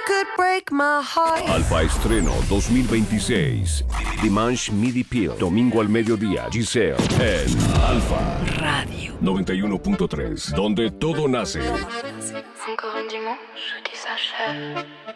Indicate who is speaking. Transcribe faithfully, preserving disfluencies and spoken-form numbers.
Speaker 1: could break my heart.
Speaker 2: Alfa Estreno dos mil veintiséis. Dimanche Midi Peel. Domingo al mediodía. Giselle en Alfa
Speaker 1: Radio
Speaker 2: noventa y uno punto tres. Donde todo nace.
Speaker 3: Encore un dimanche qui s'achève.